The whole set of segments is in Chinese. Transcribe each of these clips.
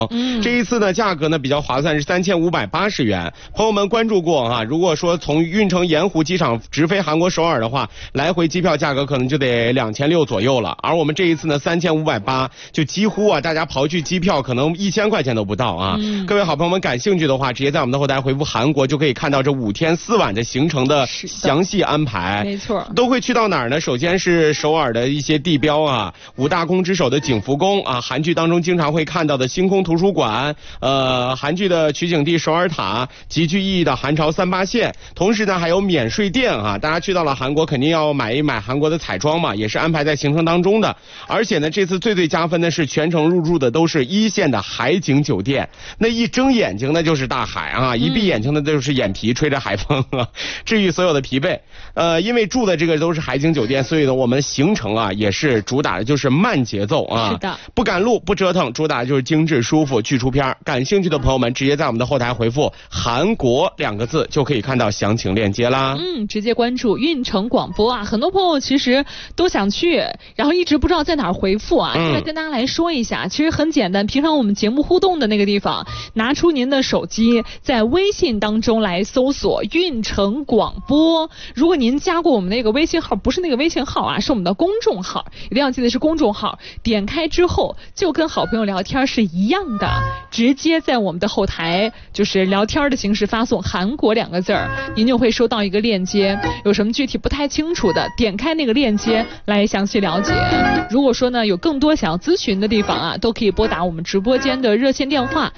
这一次呢，价格呢比较划算，是3580元。朋友们关注过啊，如果说从运城盐湖机场直飞韩国首尔的话，来回机票价格可能就得2600左右了。而我们这一次呢，3580，就几乎啊，大家刨去机票，可能1000块钱都不到啊。各位好朋友们感兴趣的话，直接在我们的后台回复韩国，就可以看到这5天4晚的行程的详细安排。 没错， 都会去到哪儿呢？首先是首尔的一些地标啊，5大宫之首的景福宫啊，韩剧当中经常会看到的星空图书馆，韩剧的取景地首尔塔，极具意义的韩朝38线，同时呢还有免税店啊，大家去到了韩国肯定要买一买韩国的彩妆嘛，也是安排在行程当中的。而且呢，这次最加分的是全程入住的都是1线的海景酒店，那一睁眼睛那就是大海啊，一闭眼睛那就是眼皮吹着海风啊，治愈所有的疲惫。因为住的这个都是海景酒店，所以呢我们行程啊也是主打的就是慢节奏啊， 是的， 不赶路不折腾，主打的就是精致舒服去出片。感兴趣的朋友们直接在我们的后台回复韩国2个字就可以看到详情链接啦。 直接关注运城广播啊，很多朋友其实都想去，然后一直不知道在哪儿回复啊。现在跟大家来说一下，其实很简单，平常我们节目互动的那个地方，拿出您的手机，在微信当中来搜索运城广播。如果您加过我们那个微信号，不是那个微信号啊，是我们的公众号，一定要记得是公众号。点开之后就跟好朋友聊天是一样的，直接在我们的后台就是聊天的形式发送韩国2个字儿，您就会收到一个链接，有什么具体不太清楚的，点开那个链接来详细了解。如果说呢有更多想要咨询的地方啊，都可以拨打我们直播间的热线电话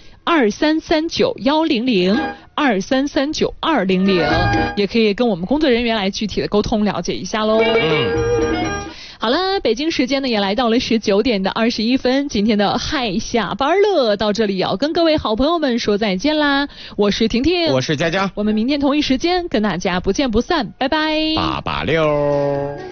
23391002339200，也可以跟我们工作人员来具体的沟通了解一下喽。好了，北京时间呢也来到了19:21，今天的嗨下班了到这里要跟各位好朋友们说再见啦。我是婷婷， 我是佳佳， 我们明天同一时间跟大家不见不散，拜拜。 886。